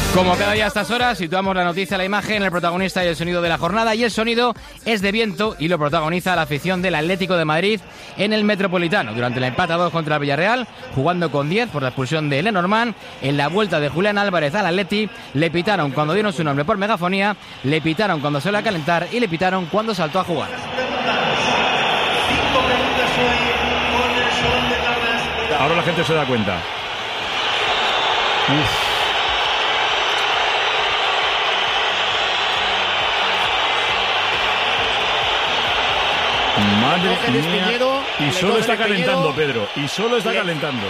Como cada día a estas horas, situamos la noticia, la imagen, el protagonista y el sonido de la jornada. Y el sonido es de viento y lo protagoniza la afición del Atlético de Madrid en el Metropolitano. Durante el empate a 2 contra el Villarreal, jugando con 10 por la expulsión de Lenormand, en la vuelta de Julián Álvarez al Atleti, le pitaron cuando dieron su nombre por megafonía, le pitaron cuando se iba a calentar y le pitaron cuando saltó a jugar. Ahora la gente se da cuenta. Uf. Madre mía. Y solo está calentando, Pedro. Y solo está calentando.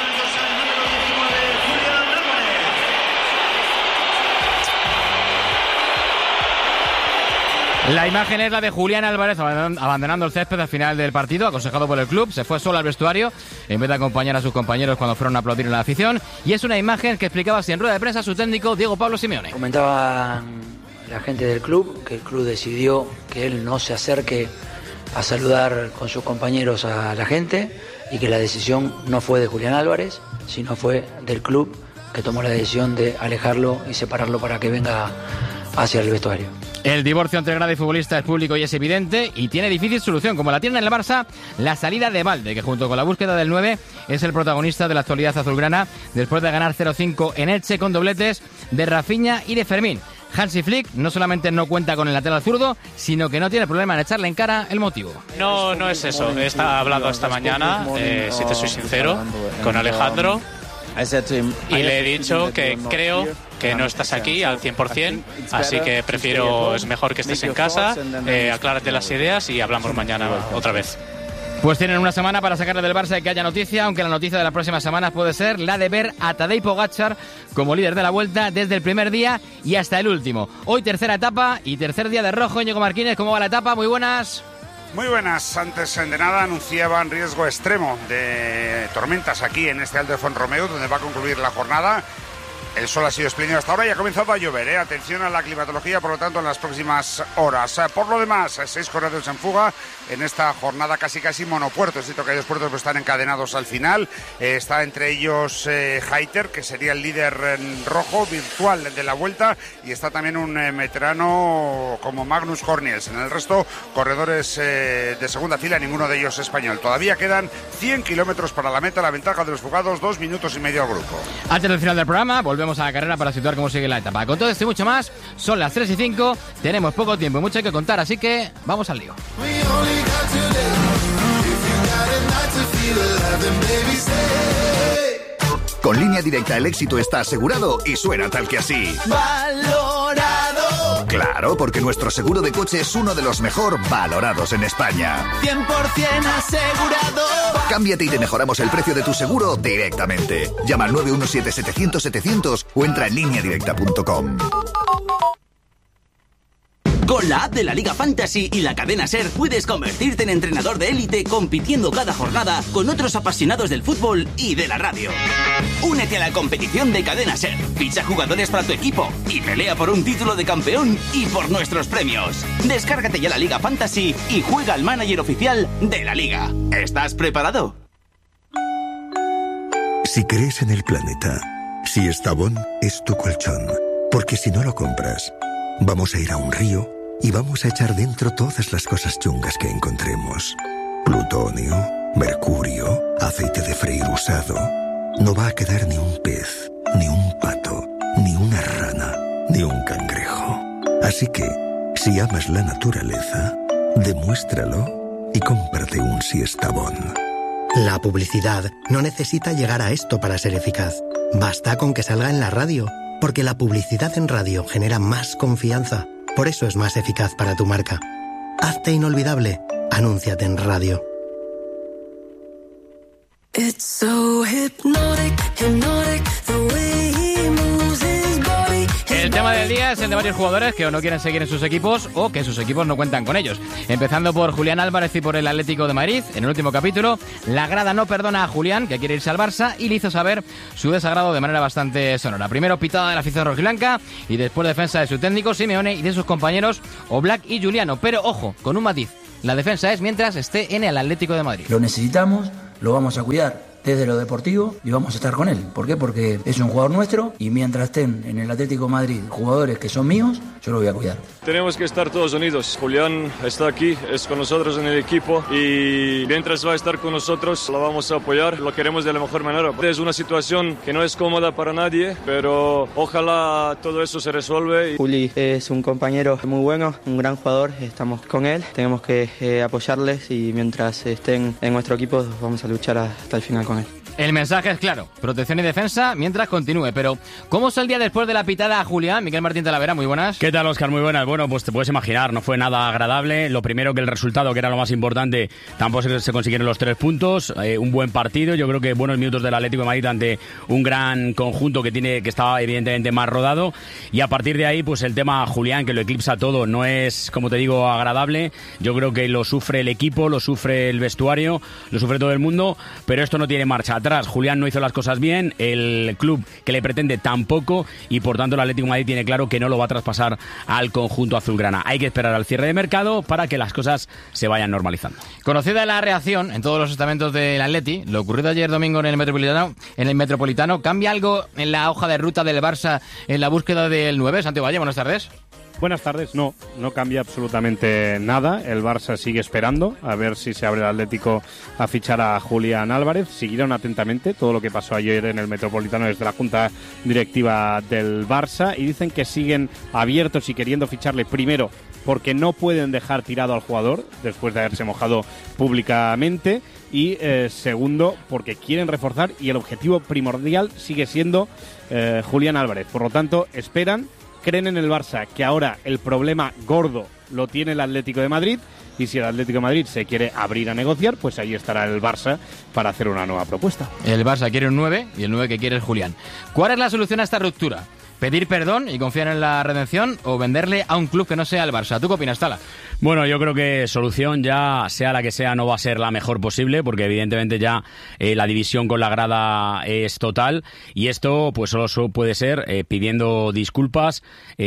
La imagen es la de Julián Álvarez abandonando el césped al final del partido, aconsejado por el club. Se fue solo al vestuario en vez de acompañar a sus compañeros cuando fueron a aplaudir en la afición. Y es una imagen que explicaba así en rueda de prensa su técnico Diego Pablo Simeone. Comentaba la gente del club que el club decidió que él no se acerque a saludar con sus compañeros a la gente y que la decisión no fue de Julián Álvarez, sino fue del club, que tomó la decisión de alejarlo y separarlo para que venga hacia el vestuario. El divorcio entre grada y futbolista es público y es evidente y tiene difícil solución, como la tiene en el Barça la salida de Valde, que junto con la búsqueda del 9 es el protagonista de la actualidad azulgrana después de ganar 0-5 en Elche con dobletes de Rafinha y de Fermín. Hansi Flick no solamente no cuenta con el lateral zurdo, sino que no tiene problema en echarle en cara el motivo. No es eso. He hablado esta mañana, si te soy sincero, con Alejandro y le he dicho que creo que no estás aquí al 100%, así que es mejor que estés en casa, aclárate las ideas y hablamos mañana otra vez. Pues tienen una semana para sacarle del Barça y que haya noticia, aunque la noticia de las próximas semanas puede ser la de ver a Tadej Pogačar como líder de la Vuelta desde el primer día y hasta el último. Hoy tercera etapa y tercer día de rojo. Íñigo Marquínez, ¿cómo va la etapa? Muy buenas. Muy buenas. Antes de nada anunciaban riesgo extremo de tormentas aquí en este Alto de Font-romeu, donde va a concluir la jornada. El sol ha sido espléndido hasta ahora y ha comenzado a llover, Atención a la climatología, por lo tanto, en las próximas horas. Por lo demás, 6 corredores en fuga en esta jornada casi monopuerto. Es cierto que hay 2 puertos que están encadenados al final. Está entre ellos Hayter, que sería el líder en rojo virtual de la Vuelta, y está también un veterano como Magnus Corniels. En el resto, corredores de segunda fila, ninguno de ellos español. Todavía quedan 100 kilómetros para la meta. La ventaja de los fugados, 2 minutos y medio al grupo. Antes del final del programa, volvemos a la carrera para situar cómo sigue la etapa. Con todo esto y mucho más, son las 3:05, tenemos poco tiempo y mucho que contar, así que vamos al lío. Con Línea Directa el éxito está asegurado y suena tal que así. ¡Valorado! Claro, porque nuestro seguro de coche es uno de los mejor valorados en España. 100% asegurado. Cámbiate y te mejoramos el precio de tu seguro directamente. Llama al 917-700-700 o entra en lineadirecta.com. Con la app de la Liga Fantasy y la cadena SER puedes convertirte en entrenador de élite compitiendo cada jornada con otros apasionados del fútbol y de la radio. Únete a la competición de cadena SER, ficha jugadores para tu equipo y pelea por un título de campeón y por nuestros premios. Descárgate ya la Liga Fantasy y juega al manager oficial de la Liga. ¿Estás preparado? Si crees en el planeta, si Estavón es tu colchón, porque si no lo compras, vamos a ir a un río y vamos a echar dentro todas las cosas chungas que encontremos. Plutonio, mercurio, aceite de freír usado. No va a quedar ni un pez, ni un pato, ni una rana, ni un cangrejo. Así que, si amas la naturaleza, demuéstralo y cómprate un Siestabón. La publicidad no necesita llegar a esto para ser eficaz. Basta con que salga en la radio, porque la publicidad en radio genera más confianza. Por eso es más eficaz para tu marca. Hazte inolvidable. Anúnciate en radio. It's so hypnotic, the way he moves his body. El tema del día es el de varios jugadores que o no quieren seguir en sus equipos o que sus equipos no cuentan con ellos. Empezando por Julián Álvarez y por el Atlético de Madrid. En el último capítulo, la grada no perdona a Julián, que quiere irse al Barça, y le hizo saber su desagrado de manera bastante sonora. Primero pitada de la afición rojiblanca y después defensa de su técnico Simeone y de sus compañeros Oblak y Juliano. Pero ojo, con un matiz. La defensa es mientras esté en el Atlético de Madrid. Lo necesitamos, lo vamos a cuidar. desde lo deportivo y vamos a estar con él. ¿Por qué? Porque es un jugador nuestro y mientras estén en el Atlético de Madrid jugadores que son míos, yo lo voy a cuidar. Tenemos que estar todos unidos. Julián está aquí, es con nosotros en el equipo y mientras va a estar con nosotros lo vamos a apoyar, lo queremos de la mejor manera. Es una situación que no es cómoda para nadie, pero ojalá todo eso se resuelve. Juli es un compañero muy bueno, un gran jugador, estamos con él, tenemos que apoyarles y mientras estén en nuestro equipo vamos a luchar hasta el final con él. El mensaje es claro, protección y defensa mientras continúe, pero ¿cómo es el día después de la pitada a Julián? Miguel Martín Talavera, muy buenas. ¿Qué tal, Óscar? Muy buenas. Bueno, pues te puedes imaginar, no fue nada agradable. Lo primero, que el resultado, que era lo más importante, tampoco se consiguieron los 3 puntos. Un buen partido, yo creo que buenos minutos del Atlético de Madrid ante un gran conjunto que estaba evidentemente más rodado. Y a partir de ahí, pues el tema Julián, que lo eclipsa todo, no es, como te digo, agradable. Yo creo que lo sufre el equipo, lo sufre el vestuario, lo sufre todo el mundo, pero esto no tiene marcha atrás. Julián no hizo las cosas bien, el club que le pretende tampoco, y por tanto el Atlético de Madrid tiene claro que no lo va a traspasar al conjunto azulgrana. Hay que esperar al cierre de mercado para que las cosas se vayan normalizando. Conocida la reacción en todos los estamentos del Atleti, lo ocurrido ayer domingo en el Metropolitano, ¿cambia algo en la hoja de ruta del Barça en la búsqueda del 9? Santiago Valle, buenas tardes. Buenas tardes. No cambia absolutamente nada. El Barça sigue esperando a ver si se abre el Atlético a fichar a Julián Álvarez. Siguieron atentamente todo lo que pasó ayer en el Metropolitano desde la Junta Directiva del Barça y dicen que siguen abiertos y queriendo ficharle, primero porque no pueden dejar tirado al jugador después de haberse mojado públicamente, y segundo porque quieren reforzar y el objetivo primordial sigue siendo Julián Álvarez. Por lo tanto, esperan. Creen en el Barça que ahora el problema gordo lo tiene el Atlético de Madrid, y si el Atlético de Madrid se quiere abrir a negociar, pues ahí estará el Barça para hacer una nueva propuesta. El Barça quiere un 9 y el 9 que quiere es Julián. ¿Cuál es la solución a esta ruptura? ¿Pedir perdón y confiar en la redención o venderle a un club que no sea el Barça? ¿Tú qué opinas, Tala? Bueno, yo creo que solución, ya sea la que sea, no va a ser la mejor posible, porque evidentemente ya la división con la grada es total, y esto pues solo puede ser pidiendo disculpas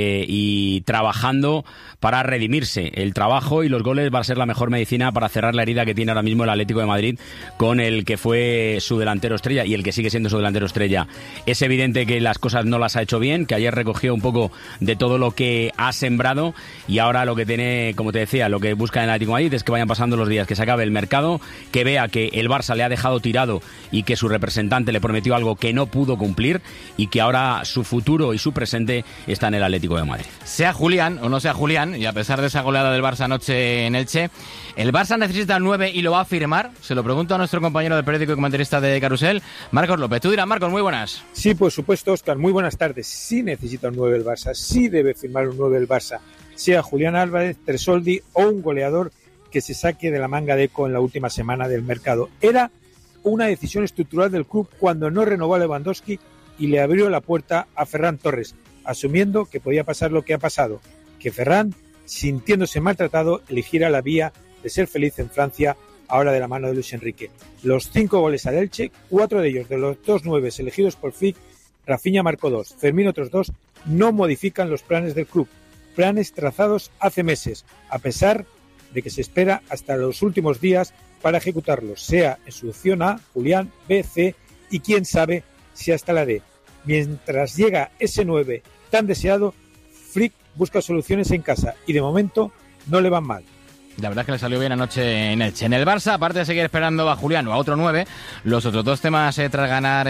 y trabajando para redimirse. El trabajo y los goles va a ser la mejor medicina para cerrar la herida que tiene ahora mismo el Atlético de Madrid con el que fue su delantero estrella y el que sigue siendo su delantero estrella. Es evidente que las cosas no las ha hecho bien, que ayer recogió un poco de todo lo que ha sembrado, y ahora lo que tiene, como te decía, lo que busca en el Atlético de Madrid es que vayan pasando los días, que se acabe el mercado, que vea que el Barça le ha dejado tirado y que su representante le prometió algo que no pudo cumplir, y que ahora su futuro y su presente está en el Atlético de Madrid. Sea Julián o no sea Julián, y a pesar de esa goleada del Barça anoche en Elche, ¿el Barça necesita un 9 y lo va a firmar? Se lo pregunto a nuestro compañero del periódico y comentarista de Carrusel, Marcos López. Tú dirás, Marcos, muy buenas. Sí, por supuesto, Óscar, muy buenas tardes. Sí necesita un 9 el Barça, sí debe firmar un 9 el Barça, sea Julián Álvarez, Tresoldi o un goleador que se saque de la manga de Eco en la última semana del mercado. Era una decisión estructural del club cuando no renovó a Lewandowski y le abrió la puerta a Ferran Torres, asumiendo que podía pasar lo que ha pasado, que Ferran, sintiéndose maltratado, eligiera la vía de ser feliz en Francia, ahora de la mano de Luis Enrique. Los 5 goles al Elche, 4 de ellos de los 2 9 elegidos por Flick, Rafinha marcó 2, Fermín otros 2, no modifican los planes del club, planes trazados hace meses, a pesar de que se espera hasta los últimos días para ejecutarlos, sea en su opción A, Julián, B, C y quién sabe si hasta la D. Mientras llega ese 9 tan deseado, Flick busca soluciones en casa y de momento no le van mal. La verdad es que le salió bien anoche en Elche. En el Barça, aparte de seguir esperando a Julián o a otro 9, los otros dos temas tras ganar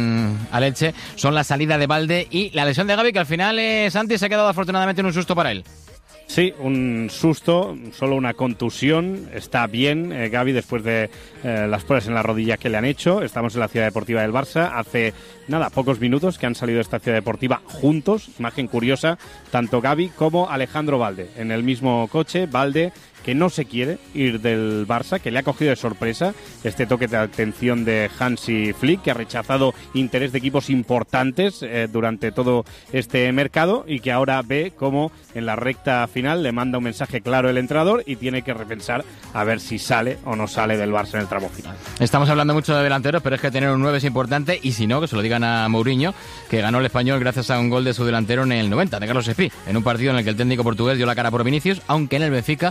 al Elche son la salida de Balde y la lesión de Gavi, que al final Santi se ha quedado afortunadamente en un susto para él. Sí, un susto, solo una contusión. Está bien Gavi después de las pruebas en la rodilla que le han hecho. Estamos en la Ciudad Deportiva del Barça. Hace pocos minutos que han salido de esta Ciudad Deportiva juntos. Imagen curiosa, tanto Gavi como Alejandro Balde en el mismo coche. Balde, que no se quiere ir del Barça, que le ha cogido de sorpresa este toque de atención de Hansi Flick, que ha rechazado interés de equipos importantes durante todo este mercado, y que ahora ve cómo en la recta final le manda un mensaje claro el entrenador y tiene que repensar a ver si sale o no sale del Barça en el tramo final. Estamos hablando mucho de delanteros, pero es que tener un 9 es importante, y si no, que se lo digan a Mourinho, que ganó el Español gracias a un gol de su delantero en el 90, de Carlos Espí, en un partido en el que el técnico portugués dio la cara por Vinicius, aunque en el Benfica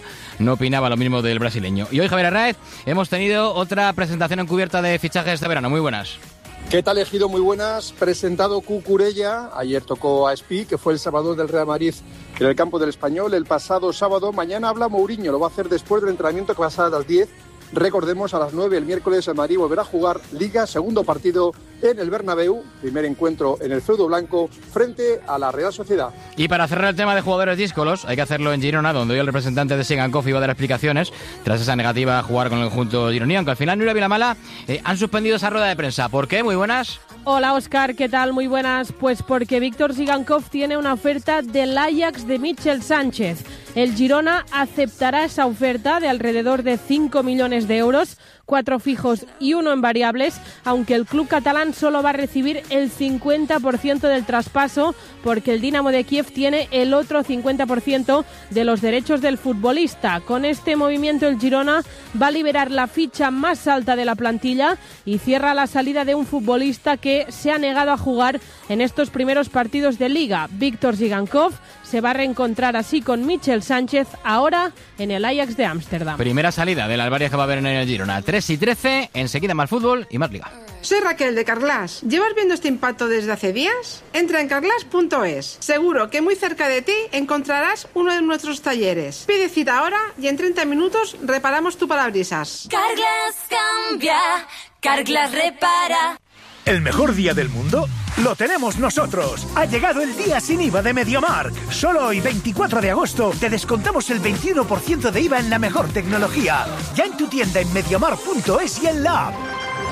no opinaba lo mismo del brasileño. Y hoy, Javier Arraez, hemos tenido otra presentación encubierta de fichajes este verano. Muy buenas. ¿Qué tal, Ejido? Muy buenas. Presentado Cucurella. Ayer tocó a Espi, que fue el salvador del Real Madrid en el campo del Español el pasado sábado. Mañana habla Mourinho. Lo va a hacer después del entrenamiento que va a ser a las 10. Recordemos, a las 9 el miércoles el Madrid volverá a jugar Liga, segundo partido en el Bernabéu, primer encuentro en el feudo blanco frente a la Real Sociedad. Y para cerrar el tema de jugadores díscolos, hay que hacerlo en Girona, donde hoy el representante de Sigankov iba a dar explicaciones tras esa negativa a jugar con el conjunto gironiano, aunque al final Nuria Vilamala han suspendido esa rueda de prensa. ¿Por qué? Muy buenas. Hola, Óscar, ¿qué tal? Muy buenas. Pues porque Víctor Sigankov tiene una oferta del Ajax de Michel Sánchez. El Girona aceptará esa oferta de alrededor de 5 millones de euros, 4 fijos y 1 en variables, aunque el club catalán solo va a recibir el 50% del traspaso, porque el Dinamo de Kiev tiene el otro 50% de los derechos del futbolista. Con este movimiento el Girona va a liberar la ficha más alta de la plantilla y cierra la salida de un futbolista que se ha negado a jugar en estos primeros partidos de Liga. Víctor Sigankov se va a reencontrar así con Michel Sánchez, ahora en el Ajax de Ámsterdam. Primera salida de las varias que va a haber en el Girona. 3:13, enseguida más fútbol y más Liga. Soy Raquel de Carglass. ¿Llevas viendo este impacto desde hace días? Entra en carglass.es. Seguro que muy cerca de ti encontrarás uno de nuestros talleres. Pide cita ahora y en 30 minutos reparamos tu parabrisas. Carglass cambia, Carglass repara. ¿El mejor día del mundo? ¡Lo tenemos nosotros! Ha llegado el día sin IVA de MediaMarkt. Solo hoy, 24 de agosto, te descontamos el 21% de IVA en la mejor tecnología. Ya en tu tienda en MediaMarkt.es y en la app.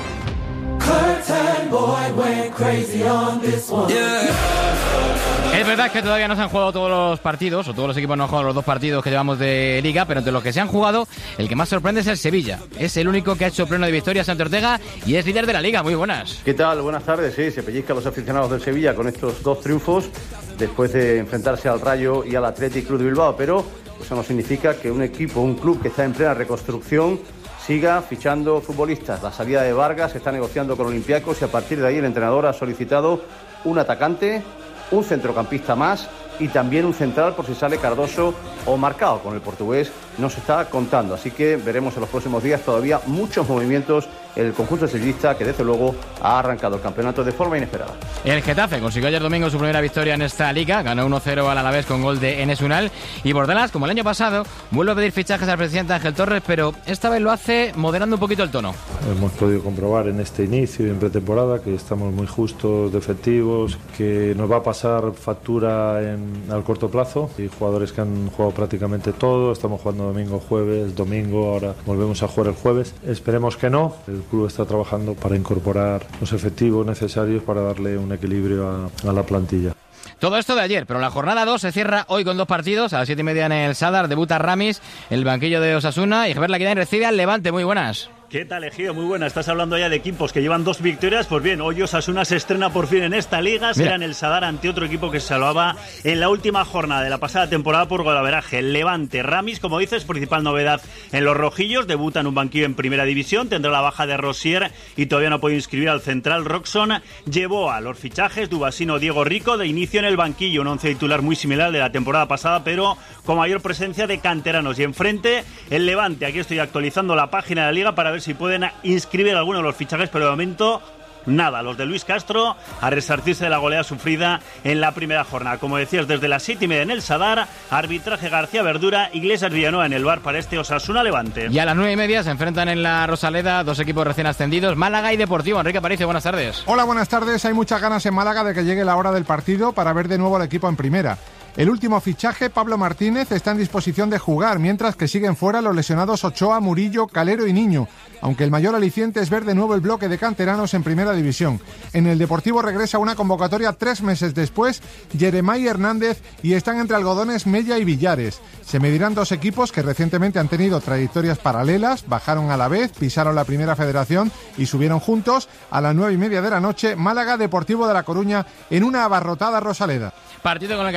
Es verdad que todavía no se han jugado todos los partidos, o todos los equipos no han jugado los 2 partidos que llevamos de Liga, pero entre los que se han jugado, el que más sorprende es el Sevilla. Es el único que ha hecho pleno de victorias ante Ortega y es líder de la Liga. Muy buenas. ¿Qué tal? Buenas tardes. Sí, se pellizca a los aficionados del Sevilla con estos 2 triunfos después de enfrentarse al Rayo y al Athletic Club de Bilbao, pero eso no significa que un club que está en plena reconstrucción, siga fichando futbolistas. La salida de Vargas se está negociando con Olympiacos y a partir de ahí el entrenador ha solicitado un atacante, un centrocampista más y también un central por si sale Cardoso o Marcao. Con el portugués no se está contando, así que veremos en los próximos días todavía muchos movimientos en el conjunto sevillista, que desde luego ha arrancado el campeonato de forma inesperada. El Getafe consiguió ayer domingo su primera victoria en esta Liga, ganó 1-0 al Alavés con gol de Enes Unal, y Bordalas, como el año pasado, vuelve a pedir fichajes al presidente Ángel Torres, pero esta vez lo hace moderando un poquito el tono. Hemos podido comprobar en este inicio y en pretemporada que estamos muy justos de efectivos, que nos va a pasar factura al corto plazo, y jugadores que han jugado prácticamente todo. Estamos jugando domingo, jueves, domingo, ahora volvemos a jugar el jueves. Esperemos que no. El club está trabajando para incorporar los efectivos necesarios para darle un equilibrio a la plantilla. Todo esto de ayer, pero la jornada 2 se cierra hoy con 2 partidos. A las 7:30 en el Sadar debuta Ramis, el banquillo de Osasuna, y Javier Laquinain recibe al Levante. Muy buenas. ¿Qué tal, Ejido? Muy buena. Estás hablando ya de equipos que llevan 2 victorias. Pues bien, hoy Osasuna se estrena por fin en esta liga. Será en el Sadar ante otro equipo que se salvaba en la última jornada de la pasada temporada por golaveraje. El Levante. Ramis, como dices, principal novedad en los rojillos. Debuta en un banquillo en primera división. Tendrá la baja de Rosier y todavía no puede inscribir al central Roxon. Llevó a los fichajes Dubasino, Diego Rico de inicio en el banquillo. Un once titular muy similar al de la temporada pasada, pero con mayor presencia de canteranos. Y enfrente, el Levante. Aquí estoy actualizando la página de la liga para ver si pueden inscribir alguno de los fichajes, pero de momento nada. Los de Luis Castro a resarcirse de la goleada sufrida en la primera jornada. Como decías, desde las 7:30 en el Sadar, arbitraje García Verdura, Iglesias Villanueva en el bar para este Osasuna Levante. Y a las 9:30 se enfrentan en la Rosaleda 2 equipos recién ascendidos, Málaga y Deportivo. Enrique Aparicio, buenas tardes. Hola, buenas tardes. Hay muchas ganas en Málaga de que llegue la hora del partido para ver de nuevo al equipo en primera. El último fichaje, Pablo Martínez, está en disposición de jugar, mientras que siguen fuera los lesionados Ochoa, Murillo, Calero y Niño, aunque el mayor aliciente es ver de nuevo el bloque de canteranos en primera división. En el Deportivo regresa una convocatoria 3 meses después, Jeremai Hernández, y están entre algodones Mella y Villares. Se medirán 2 equipos que recientemente han tenido trayectorias paralelas, bajaron a la vez, pisaron la primera federación y subieron juntos. A las 9:30 de la noche, Málaga Deportivo de La Coruña en una abarrotada Rosaleda. Partido con el que acaba la jornada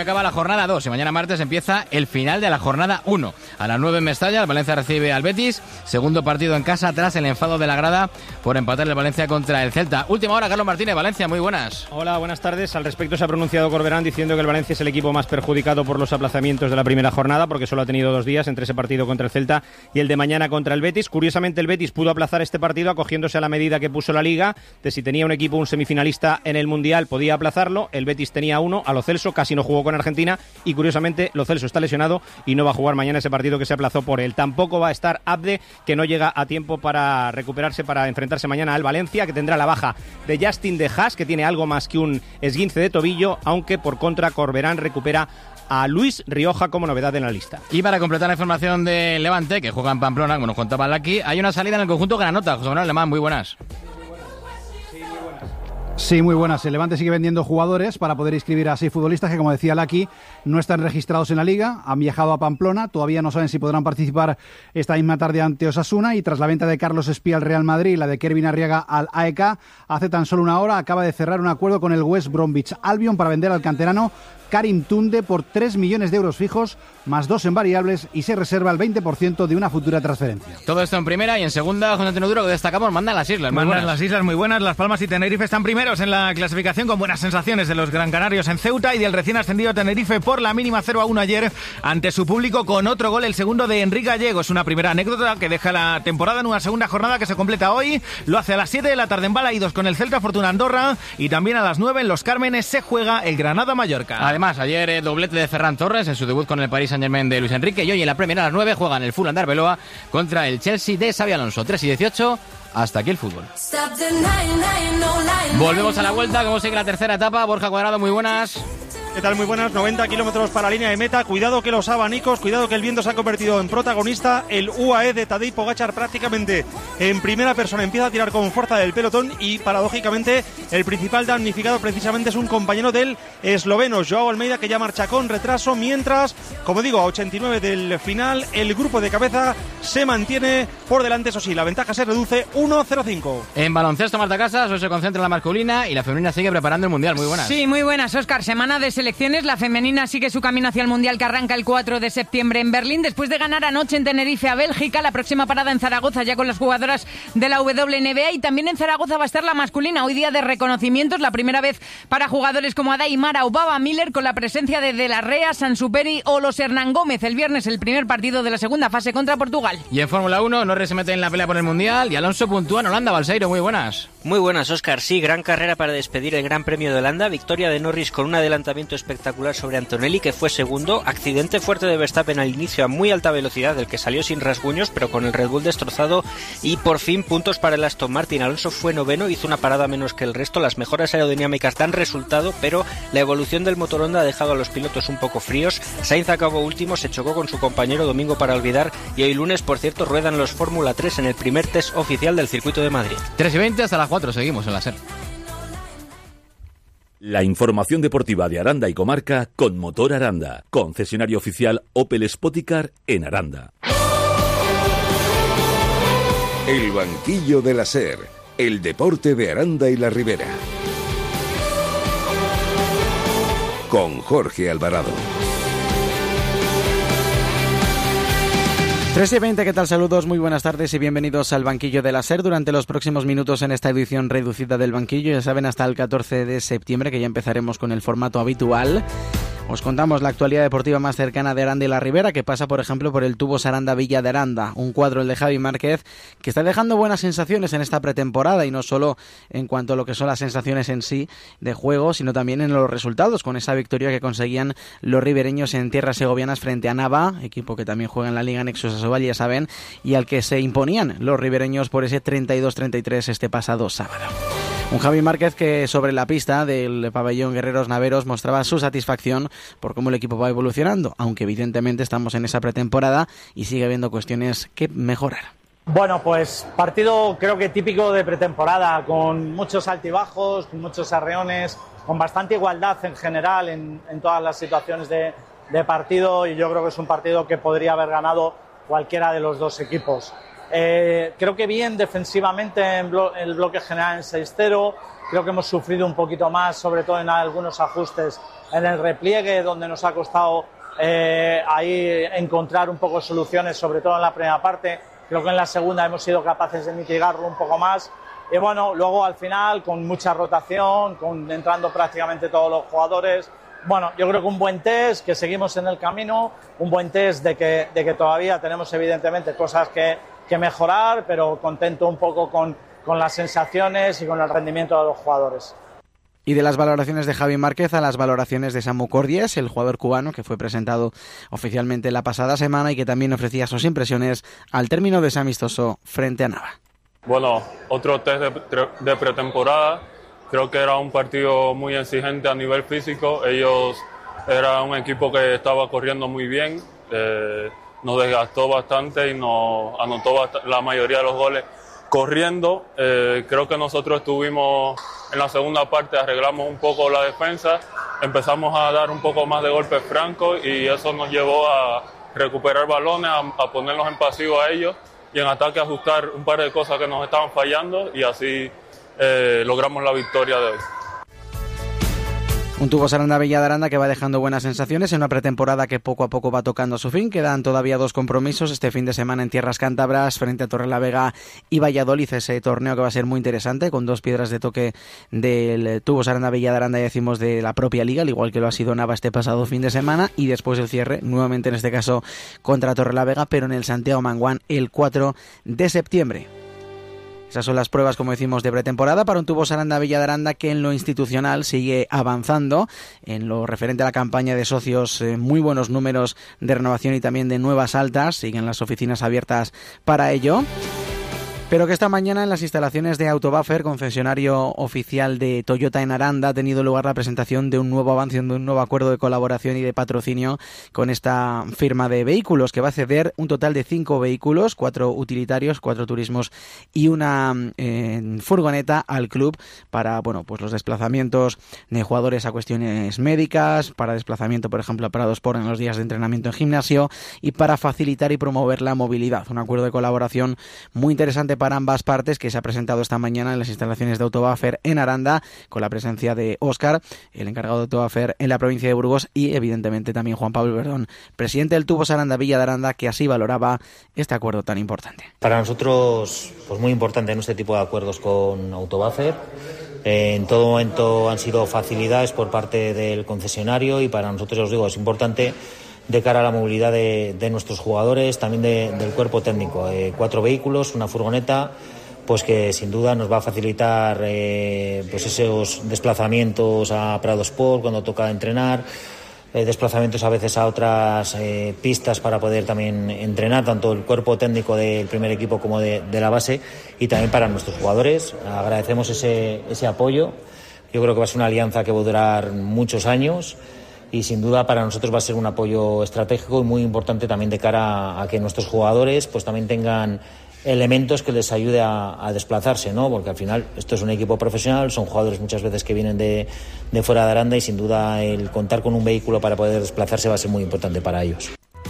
jornada 2 y mañana martes empieza el final de la jornada 1. A las 9 en Mestalla, el Valencia recibe al Betis, segundo partido en casa tras el enfado de la grada por empatar el Valencia contra el Celta. Última hora, Carlos Martínez, Valencia, muy buenas. Hola, buenas tardes. Al respecto se ha pronunciado Corberán diciendo que el Valencia es el equipo más perjudicado por los aplazamientos de la primera jornada, porque solo ha tenido 2 días entre ese partido contra el Celta y el de mañana contra el Betis. Curiosamente, el Betis pudo aplazar este partido acogiéndose a la medida que puso la Liga, de si tenía un equipo, un semifinalista en el Mundial, podía aplazarlo. El Betis tenía uno, a Lo Celso, casi no jugó con Argentina, y curiosamente Lo Celso está lesionado y no va a jugar mañana ese partido que se aplazó por él. Tampoco va a estar Abde, que no llega a tiempo para recuperarse, para enfrentarse mañana al Valencia, que tendrá la baja de Justin de Haas, que tiene algo más que un esguince de tobillo, aunque por contra Corberán recupera a Luis Rioja como novedad en la lista. Y para completar la información de Levante, que juega en Pamplona, como nos contaba aquí, hay una salida en el conjunto Granota. José Manuel Alemán, muy buenas. Sí, muy buenas. El Levante sigue vendiendo jugadores para poder inscribir a 6 futbolistas que, como decía Laki, no están registrados en la Liga, han viajado a Pamplona, todavía no saben si podrán participar esta misma tarde ante Osasuna, y tras la venta de Carlos Espía al Real Madrid y la de Kervin Arriaga al AEK, hace tan solo una hora acaba de cerrar un acuerdo con el West Bromwich Albion para vender al canterano Karim Tunde por 3 millones de euros fijos, más 2 en variables, y se reserva el 20% de una futura transferencia. Todo esto en primera, y en segunda, José Antonio Duro, que destacamos, mandan las islas. Mandan las islas muy buenas. Las Palmas y Tenerife están primeros en la clasificación, con buenas sensaciones de los Gran Canarios en Ceuta y del recién ascendido Tenerife por la mínima 0-1 ayer ante su público, con otro gol, el segundo de Enrique Gallegos. Una primera anécdota que deja la temporada en una segunda jornada que se completa hoy. Lo hace a las 7 de la tarde en Balaídos con el Celta Fortuna Andorra, y también a las 9 en Los Cármenes se juega el Granada-Mallorca. Además, ayer doblete de Ferran Torres en su debut con el Paris Saint-Germain de Luis Enrique, y hoy en la Premier a las 9 juegan el Fulham de Arbeloa contra el Chelsea de Xabi Alonso. 3:18, hasta aquí el fútbol. Volvemos a la vuelta, como sigue la tercera etapa. Borja Cuadrado, muy buenas. ¿Qué tal? Muy buenas. 90 kilómetros para la línea de meta. Cuidado que los abanicos, cuidado que el viento se ha convertido en protagonista. El UAE de Tadej Pogačar prácticamente en primera persona empieza a tirar con fuerza del pelotón, y paradójicamente el principal damnificado precisamente es un compañero del esloveno, Joao Almeida, que ya marcha con retraso, mientras, como digo, a 89 del final, el grupo de cabeza se mantiene por delante. Eso sí, la ventaja se reduce 1-0-5. En baloncesto, Marta Casas, hoy se concentra en la masculina y la femenina sigue preparando el Mundial. Muy buenas. Sí, muy buenas, Óscar. Semana de selecciones. La femenina sigue su camino hacia el Mundial, que arranca el 4 de septiembre en Berlín, después de ganar anoche en Tenerife a Bélgica. La próxima parada en Zaragoza, ya con las jugadoras de la WNBA, y también en Zaragoza va a estar la masculina. Hoy día de reconocimientos, la primera vez para jugadores como Adai Mara o Baba Miller, con la presencia de De la Rea, Sansuperi o los Hernán Gómez. El viernes el primer partido de la segunda fase contra Portugal. Y en Fórmula 1, Norris se mete en la pelea por el Mundial y Alonso puntúa en Holanda. Balseiro, muy buenas. Muy buenas, Óscar. Sí, gran carrera para despedir el Gran Premio de Holanda. Victoria de Norris con un adelantamiento espectacular sobre Antonelli, que fue segundo. Accidente fuerte de Verstappen al inicio a muy alta velocidad, del que salió sin rasguños, pero con el Red Bull destrozado. Y por fin puntos para el Aston Martin. Alonso fue noveno, hizo una parada menos que el resto. Las mejoras aerodinámicas dan resultado, pero la evolución del motor Honda ha dejado a los pilotos un poco fríos. Sainz acabó último, se chocó con su compañero domingo para olvidar, y hoy lunes, por cierto, ruedan los Fórmula 3 en el primer test oficial del circuito de Madrid. 3:20 hasta las 4, seguimos en la SER. La información deportiva de Aranda y comarca con Motor Aranda, concesionario oficial Opel Spoticar en Aranda. El banquillo de la SER, el deporte de Aranda y la Ribera. Con Jorge Alvarado. 3:20, ¿qué tal? Saludos, muy buenas tardes y bienvenidos al Banquillo de la SER. Durante los próximos minutos en esta edición reducida del Banquillo, ya saben, hasta el 14 de septiembre, que ya empezaremos con el formato habitual. Os contamos la actualidad deportiva más cercana de Aranda y la Ribera, que pasa, por ejemplo, por el Tubos Aranda Villa de Aranda, un cuadro, el de Javi Márquez, que está dejando buenas sensaciones en esta pretemporada, y no solo en cuanto a lo que son las sensaciones en sí de juego, sino también en los resultados, con esa victoria que conseguían los ribereños en tierras segovianas frente a Nava, equipo que también juega en la Liga Nexus Asobal, ya saben, y al que se imponían los ribereños por ese 32-33 este pasado sábado. Un Javi Márquez que sobre la pista del pabellón Guerreros Naveros mostraba su satisfacción por cómo el equipo va evolucionando, aunque evidentemente estamos en esa pretemporada y sigue habiendo cuestiones que mejorar. Bueno, pues partido creo que típico de pretemporada, con muchos altibajos, con muchos arreones, con bastante igualdad en general en todas las situaciones de partido, y yo creo que es un partido que podría haber ganado cualquiera de los dos equipos. Creo que bien defensivamente en el bloque general en 6-0, creo que hemos sufrido un poquito más, sobre todo en algunos ajustes en el repliegue, donde nos ha costado ahí encontrar un poco soluciones, sobre todo en la primera parte. Creo que en la segunda hemos sido capaces de mitigarlo un poco más. Y bueno, luego al final, con mucha rotación, entrando prácticamente todos los jugadores. Bueno, yo creo que un buen test, que seguimos en el camino, un buen test de que todavía tenemos evidentemente cosas que mejorar, pero contento un poco con las sensaciones y con el rendimiento de los jugadores. Y de las valoraciones de Javi Márquez a las valoraciones de Samu Cordies, el jugador cubano que fue presentado oficialmente la pasada semana y que también ofrecía sus impresiones al término de ese amistoso frente a Nava. Bueno, otro test de pretemporada. Creo que era un partido muy exigente a nivel físico. Ellos eran un equipo que estaba corriendo muy bien, nos desgastó bastante y nos anotó la mayoría de los goles corriendo. Creo que nosotros estuvimos en la segunda parte, arreglamos un poco la defensa, empezamos a dar un poco más de golpes francos y eso nos llevó a recuperar balones, a ponerlos en pasivo a ellos y en ataque ajustar un par de cosas que nos estaban fallando y así logramos la victoria de hoy. Un Tubos Aranda Villa de Aranda que va dejando buenas sensaciones en una pretemporada que poco a poco va tocando a su fin. Quedan todavía 2 compromisos este fin de semana en tierras cántabras frente a Torrelavega y Valladolid, ese torneo que va a ser muy interesante con 2 piedras de toque del Tubos Aranda Villa de Aranda, y decimos de la propia liga, al igual que lo ha sido Nava este pasado fin de semana, y después el cierre nuevamente en este caso contra Torrelavega, pero en el Santiago Manguán el 4 de septiembre. Esas son las pruebas, como decimos, de pretemporada para un Tubos Aranda Villa de Aranda que en lo institucional sigue avanzando. En lo referente a la campaña de socios, muy buenos números de renovación y también de nuevas altas. Siguen las oficinas abiertas para ello. Pero que esta mañana en las instalaciones de Autobuffer, concesionario oficial de Toyota en Aranda, ha tenido lugar la presentación de un nuevo avance, de un nuevo acuerdo de colaboración y de patrocinio con esta firma de vehículos que va a ceder un total de 5 vehículos, 4 utilitarios, 4 turismos y una furgoneta al club para, bueno, pues los desplazamientos de jugadores a cuestiones médicas, para desplazamiento, por ejemplo, a Pradosport en los días de entrenamiento en gimnasio y para facilitar y promover la movilidad. Un acuerdo de colaboración muy interesante para ambas partes que se ha presentado esta mañana en las instalaciones de Autobuffer en Aranda, con la presencia de Óscar, el encargado de Autobuffer en la provincia de Burgos, y evidentemente también Juan Pablo Verdón, presidente del Tubos Aranda Villa de Aranda, que así valoraba este acuerdo tan importante. Para nosotros, pues muy importante en este tipo de acuerdos con Autobuffer. En todo momento han sido facilidades por parte del concesionario y para nosotros, os digo, es importante de cara a la movilidad de nuestros jugadores, también del cuerpo técnico. 4 vehículos, una furgoneta, pues que sin duda nos va a facilitar pues esos desplazamientos a Pradosport cuando toca entrenar, desplazamientos a veces a otras pistas para poder también entrenar, tanto el cuerpo técnico del primer equipo como de la base, y también para nuestros jugadores. Agradecemos ese apoyo. Yo creo que va a ser una alianza que va a durar muchos años. Y sin duda para nosotros va a ser un apoyo estratégico y muy importante también de cara a que nuestros jugadores pues también tengan elementos que les ayude a desplazarse, ¿no? Porque al final esto es un equipo profesional, son jugadores muchas veces que vienen de fuera de Aranda y sin duda el contar con un vehículo para poder desplazarse va a ser muy importante para ellos.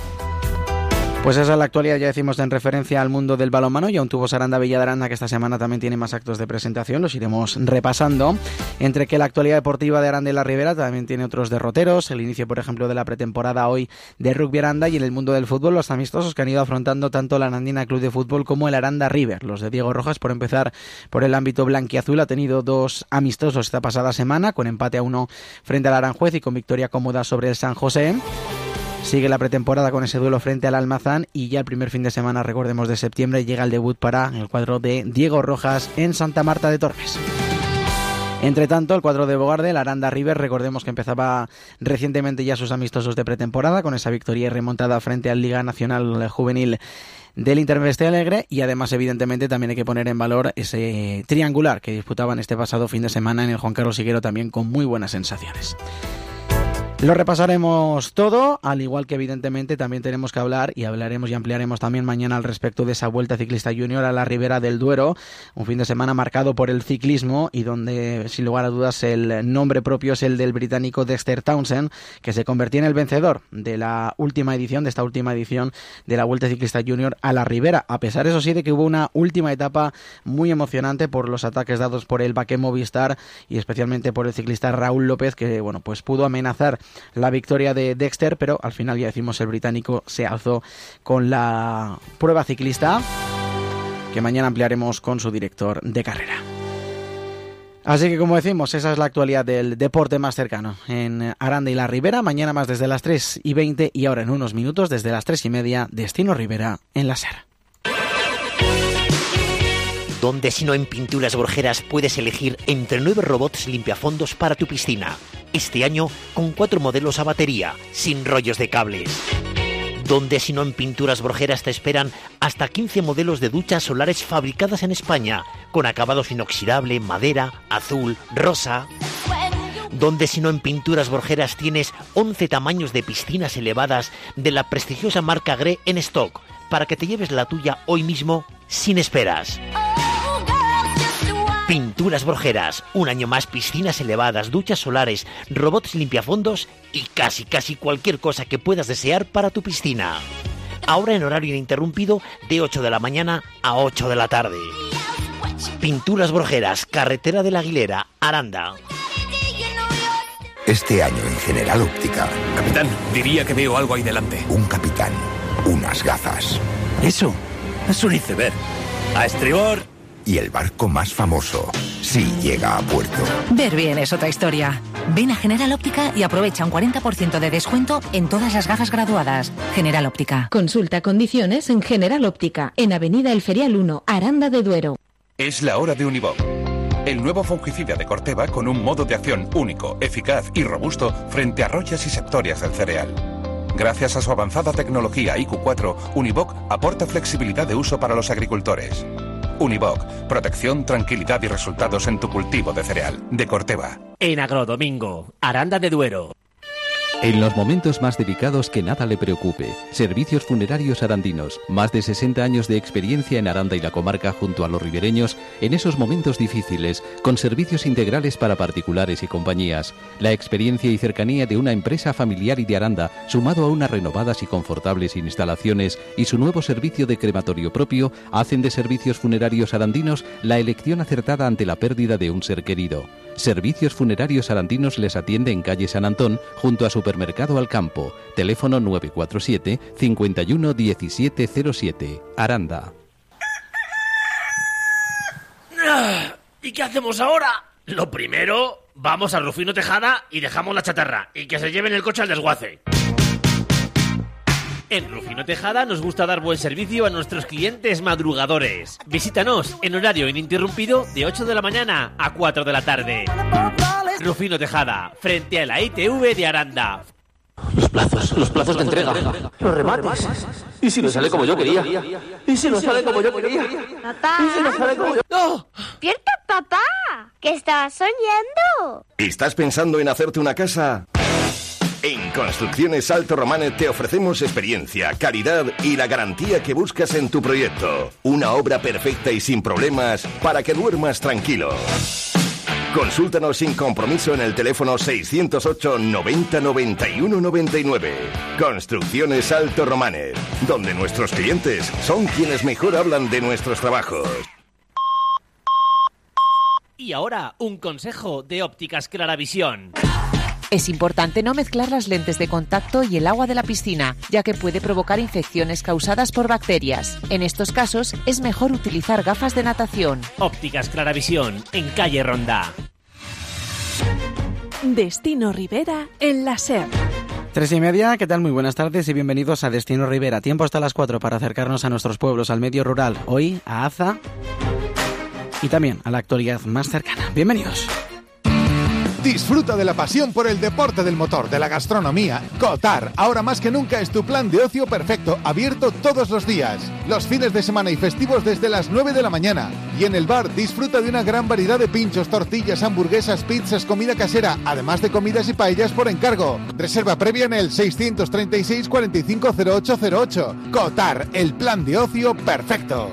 Pues esa es la actualidad, ya decimos, en referencia al mundo del balonmano y a un Tubos Aranda Villa de Aranda que esta semana también tiene más actos de presentación, los iremos repasando. Entre que la actualidad deportiva de Aranda y la Ribera también tiene otros derroteros, el inicio, por ejemplo, de la pretemporada hoy de Rugby Aranda, y en el mundo del fútbol los amistosos que han ido afrontando tanto la Arandina Club de Fútbol como el Aranda River. Los de Diego Rojas, por empezar por el ámbito blanquiazul, ha tenido 2 amistosos esta pasada semana, con empate a 1 frente al Aranjuez y con victoria cómoda sobre el San José. Sigue la pretemporada con ese duelo frente al Almazán y ya el primer fin de semana, recordemos, de septiembre llega el debut para el cuadro de Diego Rojas en Santa Marta de Tormes. Entre tanto, el cuadro de Bogarde, el Aranda River, recordemos que empezaba recientemente ya sus amistosos de pretemporada con esa victoria y remontada frente al Liga Nacional Juvenil del Interveste Alegre, y además evidentemente también hay que poner en valor ese triangular que disputaban este pasado fin de semana en el Juan Carlos Higuero, también con muy buenas sensaciones. Lo repasaremos todo, al igual que evidentemente también tenemos que hablar y hablaremos y ampliaremos también mañana al respecto de esa Vuelta Ciclista Junior a la Ribera del Duero, un fin de semana marcado por el ciclismo y donde sin lugar a dudas el nombre propio es el del británico Dexter Townsend, que se convertía en el vencedor de esta última edición de la Vuelta Ciclista Junior a la Ribera, a pesar eso sí de que hubo una última etapa muy emocionante por los ataques dados por el Baquem Movistar y especialmente por el ciclista Raúl López, que bueno, pues pudo amenazar la victoria de Dexter, pero al final, ya decimos, el británico se alzó con la prueba ciclista, que mañana ampliaremos con su director de carrera. Así que, como decimos, esa es la actualidad del deporte más cercano en Aranda y la Ribera. Mañana más desde las 3:20 y ahora en unos minutos desde las 3:30, Destino Ribera en la SER. Donde si no en Pinturas Borjeras puedes elegir entre 9 robots limpiafondos para tu piscina. Este año con 4 modelos a batería, sin rollos de cables. Donde si no en Pinturas Borjeras te esperan hasta 15 modelos de duchas solares fabricadas en España, con acabados inoxidable, madera, azul, rosa. Donde si no en Pinturas Borjeras tienes 11 tamaños de piscinas elevadas de la prestigiosa marca Gré en stock, para que te lleves la tuya hoy mismo sin esperas. Pinturas Borjeras, un año más piscinas elevadas, duchas solares, robots limpiafondos y casi cualquier cosa que puedas desear para tu piscina. Ahora en horario ininterrumpido de 8 de la mañana a 8 de la tarde. Pinturas Borjeras, carretera de la Aguilera, Aranda. Este año en General Óptica. Capitán, diría que veo algo ahí delante. Un capitán, unas gafas. Eso es un iceberg. A estribor. Y el barco más famoso, sí llega a puerto. Ver bien es otra historia. Ven a General Óptica y aprovecha un 40% de descuento en todas las gafas graduadas. General Óptica. Consulta condiciones en General Óptica, en Avenida El Ferial 1, Aranda de Duero. Es la hora de Univoc. El nuevo fungicida de Corteva con un modo de acción único, eficaz y robusto frente a royas y septorias del cereal. Gracias a su avanzada tecnología IQ4, Univoc aporta flexibilidad de uso para los agricultores. Univoc, protección, tranquilidad y resultados en tu cultivo de cereal. De Corteva. En Agrodomingo, Aranda de Duero. En los momentos más delicados que nada le preocupe. Servicios Funerarios Arandinos. Más de 60 años de experiencia en Aranda y la comarca junto a los ribereños en esos momentos difíciles, con servicios integrales para particulares y compañías. La experiencia y cercanía de una empresa familiar y de Aranda, sumado a unas renovadas y confortables instalaciones y su nuevo servicio de crematorio propio, hacen de Servicios Funerarios Arandinos la elección acertada ante la pérdida de un ser querido. Servicios Funerarios Arandinos les atiende en calle San Antón, junto a Supermercado Alcampo. Teléfono 947 51 1707. Aranda. ¿Y qué hacemos ahora? Lo primero, vamos a Rufino Tejada y dejamos la chatarra. Y que se lleven el coche al desguace. En Rufino Tejada nos gusta dar buen servicio a nuestros clientes madrugadores. Visítanos en horario ininterrumpido de 8 de la mañana a 4 de la tarde. Rufino Tejada, frente a la ITV de Aranda. Los plazos de entrega. Los remates. ¿Y si no sale como yo quería? ¿Y si no sale como yo quería? ¡Papá! ¿Y si no sale como yo? ¡No! ¡Despierta, papá! ¿Qué estabas soñando? ¿Estás pensando en hacerte una casa? En Construcciones Alto Romanet te ofrecemos experiencia, calidad y la garantía que buscas en tu proyecto. Una obra perfecta y sin problemas para que duermas tranquilo. Consúltanos sin compromiso en el teléfono 608 90 91 99. Construcciones Alto Romanet, donde nuestros clientes son quienes mejor hablan de nuestros trabajos. Y ahora, un consejo de Ópticas Claravisión. Es importante no mezclar las lentes de contacto y el agua de la piscina, ya que puede provocar infecciones causadas por bacterias. En estos casos, es mejor utilizar gafas de natación. Ópticas Claravisión, en calle Ronda. Destino Ribera en la SER. 3:30, ¿qué tal? Muy buenas tardes y bienvenidos a Destino Ribera. Tiempo hasta las 4 para acercarnos a nuestros pueblos, al medio rural. Hoy a Aza y también a la actualidad más cercana. Bienvenidos. Disfruta de la pasión por el deporte del motor, de la gastronomía. Cotar, ahora más que nunca es tu plan de ocio perfecto, abierto todos los días. Los fines de semana y festivos desde las 9 de la mañana. Y en el bar disfruta de una gran variedad de pinchos, tortillas, hamburguesas, pizzas, comida casera, además de comidas y paellas por encargo. Reserva previa en el 636 450808. Cotar, el plan de ocio perfecto.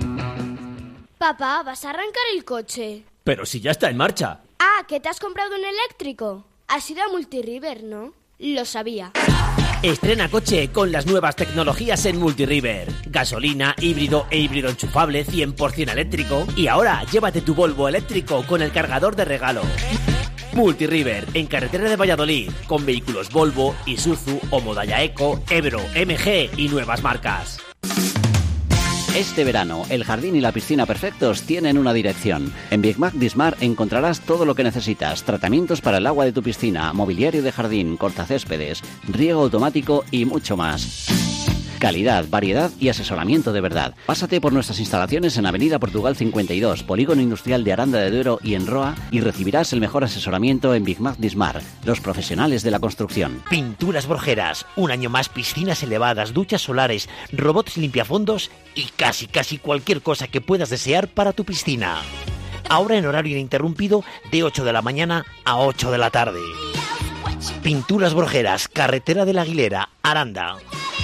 Papá, ¿vas a arrancar el coche? Pero si ya está en marcha. Ah, ¿que te has comprado un eléctrico? Has ido a Multiriver, ¿no? Lo sabía. Estrena coche con las nuevas tecnologías en Multiriver. Gasolina, híbrido e híbrido enchufable 100% eléctrico. Y ahora, llévate tu Volvo eléctrico con el cargador de regalo. Multiriver, en carretera de Valladolid, con vehículos Volvo, Isuzu, Omodaya Eco, Ebro, MG y nuevas marcas. Este verano, el jardín y la piscina perfectos tienen una dirección. En Big Mac Dismar encontrarás todo lo que necesitas. Tratamientos para el agua de tu piscina, mobiliario de jardín, cortacéspedes, riego automático y mucho más. Calidad, variedad y asesoramiento de verdad. Pásate por nuestras instalaciones en Avenida Portugal 52, Polígono Industrial de Aranda de Duero y en Roa y recibirás el mejor asesoramiento en Big Mac Dismar, los profesionales de la construcción. Pinturas Borgeras, un año más piscinas elevadas, duchas solares, robots limpiafondos y casi cualquier cosa que puedas desear para tu piscina. Ahora en horario ininterrumpido de 8 de la mañana a 8 de la tarde. Pinturas Borgeras, carretera de la Aguilera, Aranda.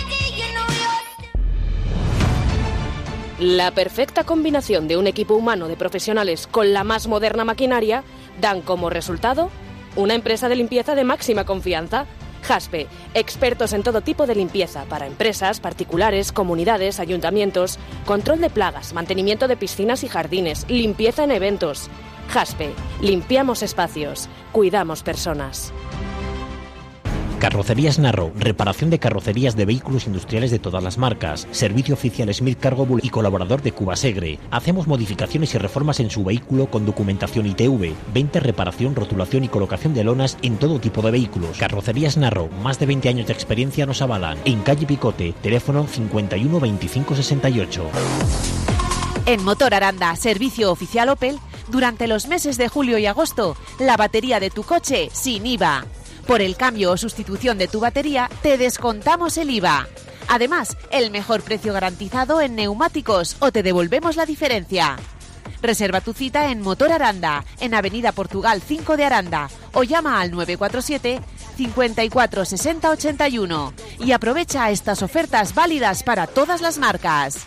La perfecta combinación de un equipo humano de profesionales con la más moderna maquinaria dan como resultado una empresa de limpieza de máxima confianza. Jaspe, expertos en todo tipo de limpieza para empresas, particulares, comunidades, ayuntamientos, control de plagas, mantenimiento de piscinas y jardines, limpieza en eventos. Jaspe, limpiamos espacios, cuidamos personas. Carrocerías Narro, reparación de carrocerías de vehículos industriales de todas las marcas. Servicio oficial Smith Cargo Bull y colaborador de Cubasegre. Hacemos modificaciones y reformas en su vehículo con documentación ITV. Venta, reparación, rotulación y colocación de lonas en todo tipo de vehículos. Carrocerías Narro, más de 20 años de experiencia nos avalan. En calle Picote, teléfono 51 25 68. En Motor Aranda, servicio oficial Opel, durante los meses de julio y agosto, la batería de tu coche sin IVA. Por el cambio o sustitución de tu batería, te descontamos el IVA. Además, el mejor precio garantizado en neumáticos o te devolvemos la diferencia. Reserva tu cita en Motor Aranda, en Avenida Portugal 5 de Aranda, o llama al 947 54 60 81 y aprovecha estas ofertas válidas para todas las marcas.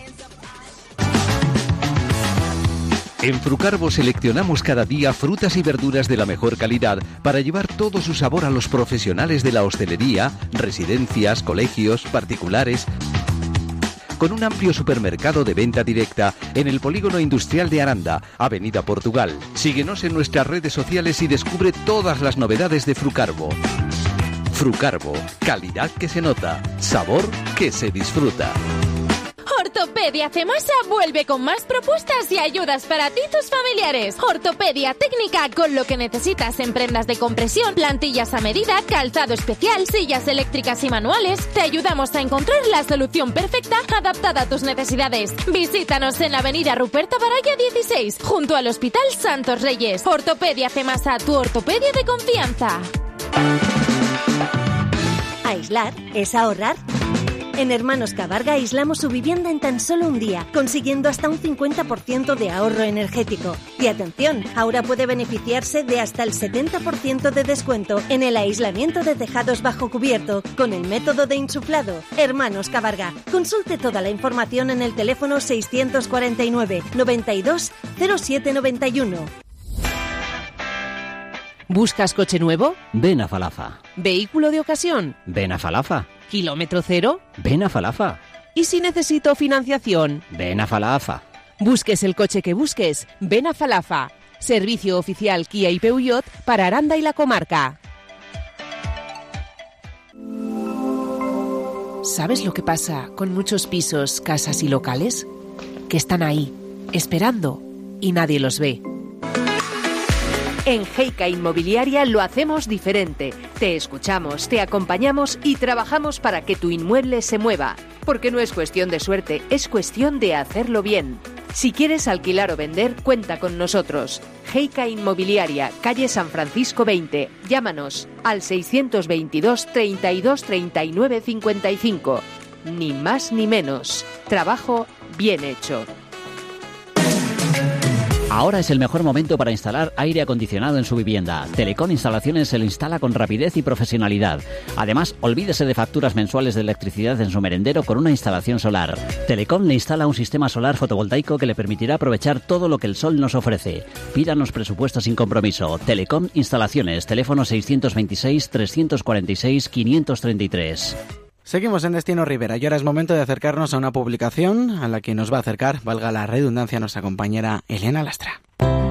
En Frucarvo seleccionamos cada día frutas y verduras de la mejor calidad para llevar todo su sabor a los profesionales de la hostelería, residencias, colegios, particulares. Con un amplio supermercado de venta directa en el Polígono Industrial de Aranda, Avenida Portugal. Síguenos en nuestras redes sociales y descubre todas las novedades de Frucarvo. Frucarvo, calidad que se nota, sabor que se disfruta. Ortopedia Cemasa vuelve con más propuestas y ayudas para ti y tus familiares. Ortopedia técnica con lo que necesitas en prendas de compresión, plantillas a medida, calzado especial, sillas eléctricas y manuales. Te ayudamos a encontrar la solución perfecta adaptada a tus necesidades. Visítanos en la avenida Ruperta Baraya 16, junto al Hospital Santos Reyes. Ortopedia Cemasa, tu ortopedia de confianza. Aislar es ahorrar. En Hermanos Cabarga aislamos su vivienda en tan solo un día, consiguiendo hasta un 50% de ahorro energético. Y atención, ahora puede beneficiarse de hasta el 70% de descuento en el aislamiento de tejados bajo cubierto con el método de insuflado. Hermanos Cabarga. Consulte toda la información en el teléfono 649 92 0791. ¿Buscas coche nuevo? Ven a Falafa. ¿Vehículo de ocasión? Ven a Falafa. ¿Kilómetro cero? Ven a Falafa. ¿Y si necesito financiación? Ven a Falafa. Busques el coche que busques, ven a Falafa. Servicio oficial Kia y Peugeot para Aranda y la comarca. ¿Sabes lo que pasa con muchos pisos, casas y locales? Que están ahí, esperando, y nadie los ve. En Heika Inmobiliaria lo hacemos diferente. Te escuchamos, te acompañamos y trabajamos para que tu inmueble se mueva. Porque no es cuestión de suerte, es cuestión de hacerlo bien. Si quieres alquilar o vender, cuenta con nosotros. Heica Inmobiliaria, calle San Francisco 20. Llámanos al 622 32 39 55. Ni más ni menos. Trabajo bien hecho. Ahora es el mejor momento para instalar aire acondicionado en su vivienda. Telecom Instalaciones se lo instala con rapidez y profesionalidad. Además, olvídese de facturas mensuales de electricidad en su merendero con una instalación solar. Telecom le instala un sistema solar fotovoltaico que le permitirá aprovechar todo lo que el sol nos ofrece. Pídanos presupuestos sin compromiso. Telecom Instalaciones, teléfono 626 346 533. Seguimos en Destino Rivera y ahora es momento de acercarnos a una publicación a la que nos va a acercar, valga la redundancia, nuestra compañera Elena Lastra.